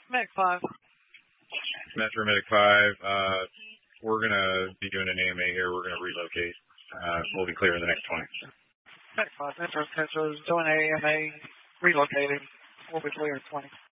Medic 5. Metro Medic 5, we're going to be doing an AMA here. We're going to relocate. We'll be clear in the next 20. Medic 5, Metro doing AMA, relocating. We'll be clear in 20.